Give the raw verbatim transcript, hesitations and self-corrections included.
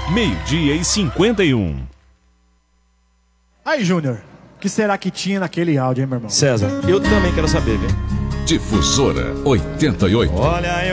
meio-dia e cinquenta e um. Aí, Júnior, o que será que tinha naquele áudio, hein, meu irmão? César, eu também quero saber, viu? Difusora oitenta e oito. Olha,